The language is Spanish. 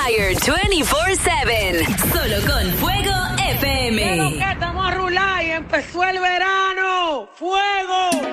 fire 24/7. Solo con Fuego FM. Pero que estamos a rular y empezó el verano. ¡Fuego!